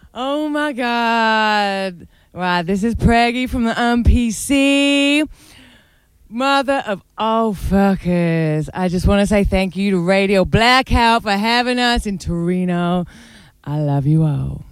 Oh my God. Right, this is Preggy from the MPC. Mother of all fuckers. I just want to say thank you to Radio Blackout for having us in Torino. I love you all.